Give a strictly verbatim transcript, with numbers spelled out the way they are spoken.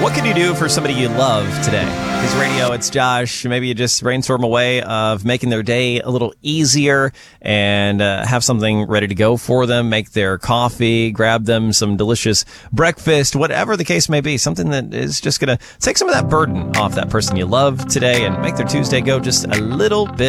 What can you do for somebody you love today? His radio, it's Josh. Maybe you just brainstorm a way of making their day a little easier and uh, have something ready to go for them. Make their coffee, grab them some delicious breakfast, whatever the case may be. Something that is just going to take some of that burden off that person you love today and make their Tuesday go just a little bit